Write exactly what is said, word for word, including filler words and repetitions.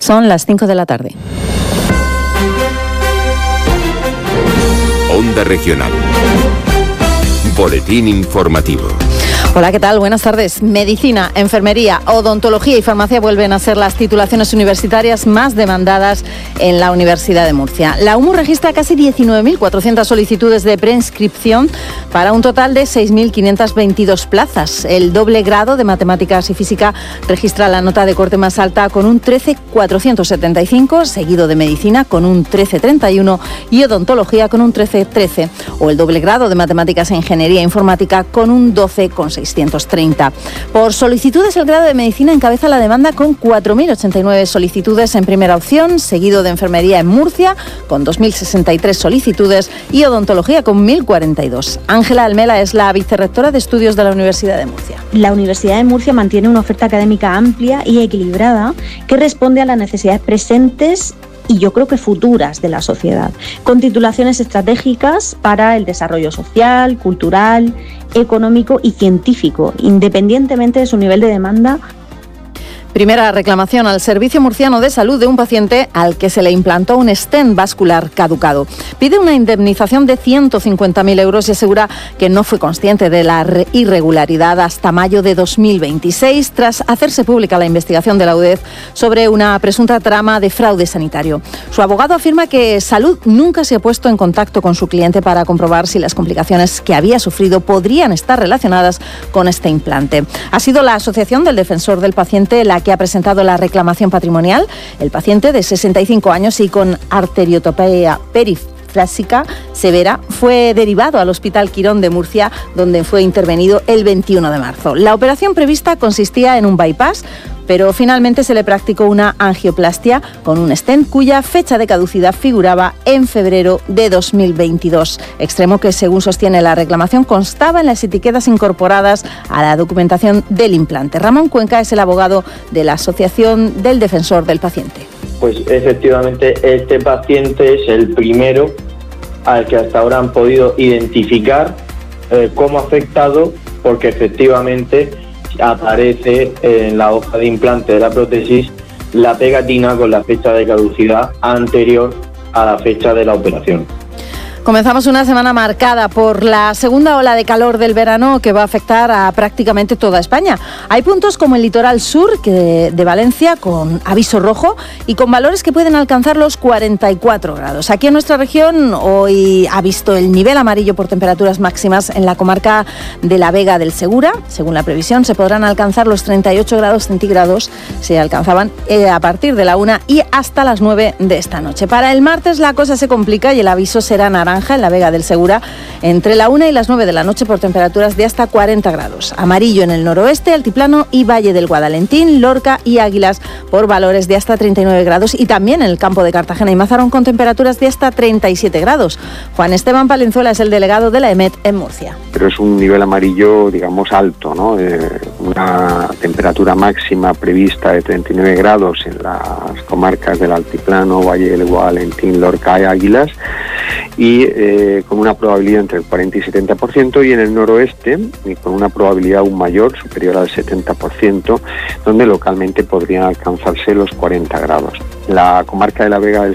Son las cinco de la tarde. Onda Regional. Boletín informativo. Hola, ¿qué tal? Buenas tardes. Medicina, enfermería, odontología y farmacia vuelven a ser las titulaciones universitarias más demandadas en la Universidad de Murcia. La U M U registra casi diecinueve mil cuatrocientas solicitudes de preinscripción para un total de seis mil quinientas veintidós plazas. El doble grado de matemáticas y física registra la nota de corte más alta con un trece mil cuatrocientos setenta y cinco, seguido de medicina con un trece mil treinta y uno y odontología con un trece mil trece, o el doble grado de matemáticas e ingeniería informática con un doce mil seiscientos treinta. Por solicitudes, el grado de medicina encabeza la demanda con cuatro mil ochenta y nueve solicitudes en primera opción, seguido de enfermería en Murcia con dos mil sesenta y tres solicitudes y odontología con mil cuarenta y dos. Ángela Almela es la vicerrectora de estudios de la Universidad de Murcia. La Universidad de Murcia mantiene una oferta académica amplia y equilibrada que responde a las necesidades presentes y yo creo que futuras de la sociedad, con titulaciones estratégicas para el desarrollo social, cultural, económico y científico, independientemente de su nivel de demanda. Primera reclamación al Servicio Murciano de Salud de un paciente al que se le implantó un stent vascular caducado. Pide una indemnización de ciento cincuenta mil euros y asegura que no fue consciente de la irregularidad hasta mayo de dos mil veintiséis, tras hacerse pública la investigación de la U D E F sobre una presunta trama de fraude sanitario. Su abogado afirma que Salud nunca se ha puesto en contacto con su cliente para comprobar si las complicaciones que había sufrido podrían estar relacionadas con este implante. Ha sido la Asociación del Defensor del Paciente la que ha presentado la reclamación patrimonial. El paciente, de sesenta y cinco años y con arteriotopía perifrásica severa, fue derivado al Hospital Quirón de Murcia, donde fue intervenido el veintiuno de marzo. La operación prevista consistía en un bypass, pero finalmente se le practicó una angioplastia con un stent cuya fecha de caducidad figuraba en febrero de dos mil veintidós, extremo que, según sostiene la reclamación, constaba en las etiquetas incorporadas a la documentación del implante. Ramón Cuenca es el abogado de la Asociación del Defensor del Paciente. Pues efectivamente este paciente es el primero al que hasta ahora han podido identificar eh, como afectado, porque efectivamente aparece en la hoja de implante de la prótesis la pegatina con la fecha de caducidad anterior a la fecha de la operación. Comenzamos una semana marcada por la segunda ola de calor del verano que va a afectar a prácticamente toda España. Hay puntos como el litoral sur que de, de Valencia con aviso rojo y con valores que pueden alcanzar los cuarenta y cuatro grados. Aquí en nuestra región hoy ha visto el nivel amarillo por temperaturas máximas en la comarca de la Vega del Segura. Según la previsión, se podrán alcanzar los treinta y ocho grados centígrados, se alcanzaban eh, a partir de la una y hasta las nueve de esta noche. Para el martes la cosa se complica y el aviso será naranja en la Vega del Segura entre la una y las nueve de la noche por temperaturas de hasta cuarenta grados. Amarillo en el noroeste, altiplano y Valle del Guadalentín, Lorca y Águilas por valores de hasta treinta y nueve grados, y también en el campo de Cartagena y Mazarrón con temperaturas de hasta treinta y siete grados. Juan Esteban Palenzuela es el delegado de la E M E T en Murcia. Pero es un nivel amarillo, digamos, alto, ¿no? Eh, una temperatura máxima prevista de treinta y nueve grados en las comarcas del altiplano, Valle del Guadalentín, Lorca y Águilas, y eh, con una probabilidad entre el cuarenta y setenta por ciento, y en el noroeste y con una probabilidad aún mayor, superior al setenta por ciento, donde localmente podrían alcanzarse los cuarenta grados. La comarca de la Vega del